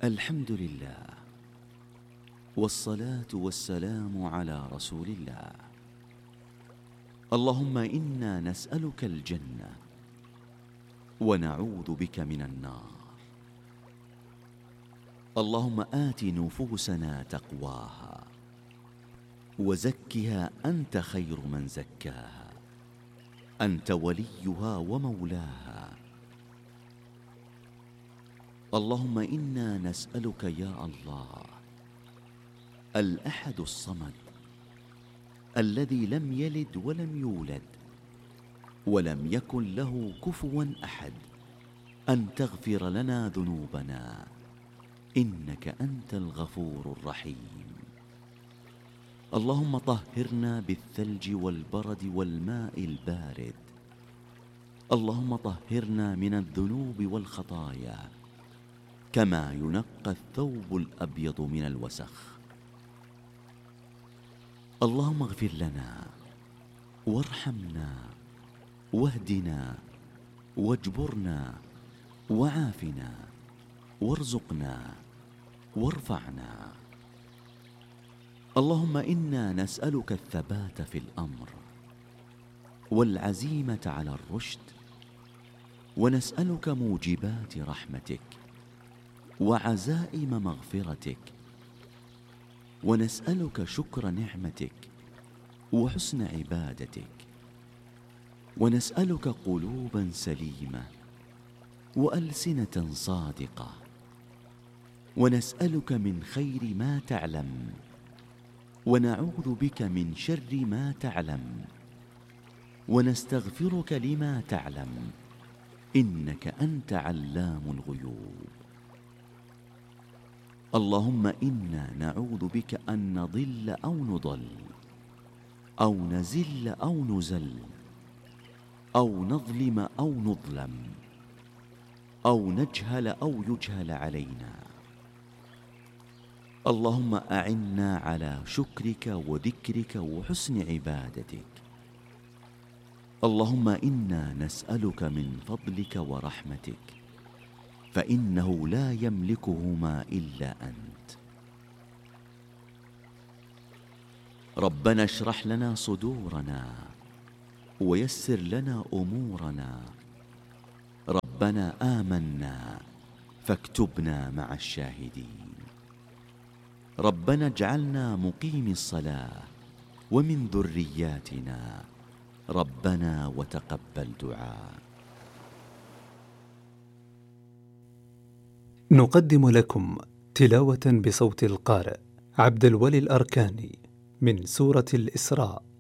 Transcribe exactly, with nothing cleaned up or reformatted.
الحمد لله، والصلاة والسلام على رسول الله. اللهم إنا نسألك الجنة ونعوذ بك من النار. اللهم آت نفوسنا تقواها وزكها أنت خير من زكاها، أنت وليها ومولاها. اللهم إنا نسألك يا الله الأحد الصمد الذي لم يلد ولم يولد ولم يكن له كفوا أحد أن تغفر لنا ذنوبنا، إنك أنت الغفور الرحيم. اللهم طهرنا بالثلج والبرد والماء البارد. اللهم طهرنا من الذنوب والخطايا كما ينقى الثوب الأبيض من الوسخ. اللهم اغفر لنا وارحمنا واهدنا واجبرنا وعافنا وارزقنا وارفعنا. اللهم إنا نسألك الثبات في الأمر والعزيمة على الرشد، ونسألك موجبات رحمتك وعزائم مغفرتك، ونسألك شكر نعمتك وحسن عبادتك، ونسألك قلوبا سليمة وألسنة صادقة، ونسألك من خير ما تعلم ونعوذ بك من شر ما تعلم، ونستغفرك لما تعلم، إنك أنت علام الغيوب. اللهم إنا نعوذ بك أن نضل أو نضل أو نزل أو نزل أو نظلم أو نظلم أو نجهل أو يجهل علينا. اللهم أعنا على شكرك وذكرك وحسن عبادتك. اللهم إنا نسألك من فضلك ورحمتك، فإنه لا يملكهما إلا أنت. ربنا اشرح لنا صدورنا ويسر لنا أمورنا. ربنا آمنا فاكتبنا مع الشاهدين. ربنا اجعلنا مقيم الصلاة ومن ذرياتنا. ربنا وتقبل دعاء. نقدم لكم تلاوة بصوت القارئ عبد الولي الأركاني من سورة الإسراء.